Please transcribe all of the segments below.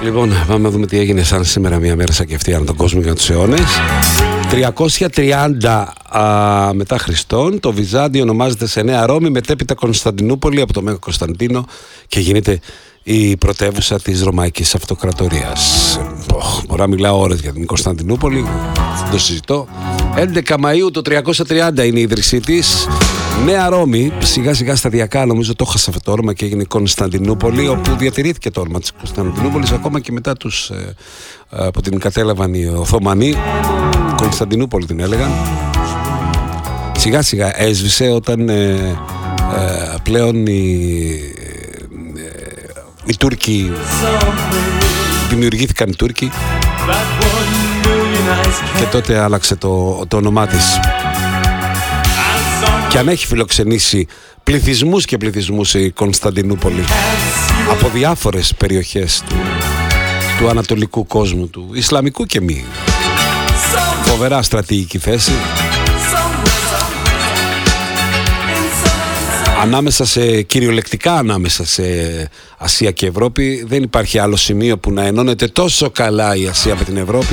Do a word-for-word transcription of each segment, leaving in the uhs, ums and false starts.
Λοιπόν, πάμε να δούμε τι έγινε σαν σήμερα μια μέρα σαν και αυτή ανά τον κόσμο για τους αιώνες. τριακόσια τριάντα α, μετά Χριστόν, το Βυζάντιο ονομάζεται σε Νέα Ρώμη, μετέπειτα Κωνσταντινούπολη από το Μέγα Κωνσταντίνο και γίνεται η πρωτεύουσα της Ρωμαϊκής Αυτοκρατορίας. Μπορώ να μιλάω ώρες για την Κωνσταντινούπολη, δεν το συζητώ. έντεκα Μαΐου το τριακόσια τριάντα είναι η ίδρυσή της. Νέα Ρώμη, σιγά σιγά σταδιακά νομίζω το έχασα αυτό το όνομα και έγινε Κωνσταντινούπολη, όπου διατηρήθηκε το όνομα της Κωνσταντινούπολης ακόμα και μετά τους ε, ε, που την κατέλαβαν οι Οθωμανοί. Κωνσταντινούπολη την έλεγαν. Σιγά σιγά έσβησε όταν ε, ε, πλέον οι, ε, οι Τούρκοι δημιουργήθηκαν οι Τούρκοι και τότε άλλαξε το, το όνομά της. Και αν έχει φιλοξενήσει πληθυσμούς και πληθυσμούς η Κωνσταντινούπολη από διάφορες περιοχές του, του ανατολικού κόσμου, του Ισλαμικού και μη. Φοβερά στρατηγική θέση. Ανάμεσα σε, κυριολεκτικά ανάμεσα σε Ασία και Ευρώπη δεν υπάρχει άλλο σημείο που να ενώνεται τόσο καλά η Ασία με την Ευρώπη.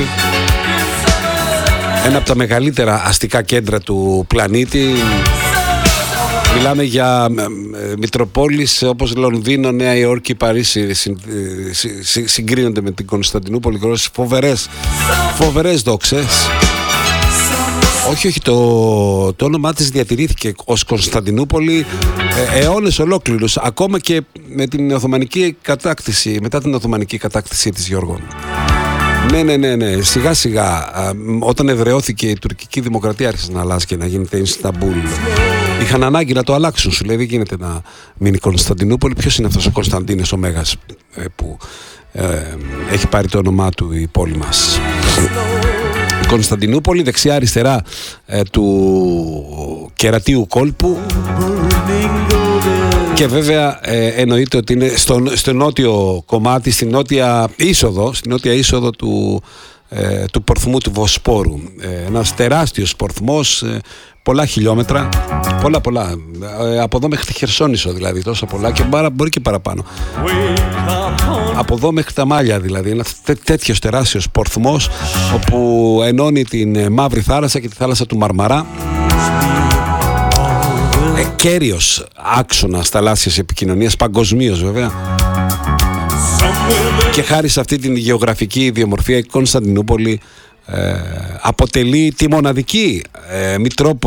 Ένα από τα μεγαλύτερα αστικά κέντρα του πλανήτη. Μιλάμε για μητροπόλεις όπως Λονδίνο, Νέα Υόρκη, Παρίσι συγκρίνονται με την Κωνσταντινούπολη. Φοβερές, φοβερές δόξες. Όχι, όχι, το, το όνομά της διατηρήθηκε ως Κωνσταντινούπολη ε, αιώνες ολόκληρους, ακόμα και με την Οθωμανική κατάκτηση, μετά την Οθωμανική κατάκτησή της, Γιώργο. Ναι, ναι, ναι, ναι. Σιγά σιγά, α, όταν εδραιώθηκε η τουρκική δημοκρατία, άρχισε να αλλάζει και να γίνεται Ινσταμπούλ. Είχαν ανάγκη να το αλλάξουν. Σου λέει δεν γίνεται να μείνει Κωνσταντινούπολη. Ποιος είναι αυτός ο Κωνσταντίνος ο Μέγας ε, που ε, έχει πάρει το όνομά του η πόλη μας. Η Κωνσταντινούπολη, δεξιά-αριστερά ε, του κερατίου κόλπου. Και βέβαια ε, εννοείται ότι είναι στο, στο νότιο κομμάτι, στην νότια είσοδο, στην νότια είσοδο του, ε, του πορθμού του Βοσπόρου. Ε, ένας τεράστιος πορθμός, ε, πολλά χιλιόμετρα, πολλά πολλά, ε, από εδώ μέχρι τη Χερσόνησο δηλαδή, τόσα πολλά και μπάρα, μπορεί και παραπάνω. Από εδώ μέχρι τα Μάλια δηλαδή, ένα τέ, τέτοιος τεράστιος πορθμός όπου ενώνει την Μαύρη Θάλασσα και τη θάλασσα του Μαρμαρά. Ε, κέριος άξονας θαλάσσιας επικοινωνίας παγκοσμίως βέβαια, και χάρη σε αυτή την γεωγραφική ιδιομορφία η Κωνσταντινούπολη ε, αποτελεί τη μοναδική ε, μητρόπολη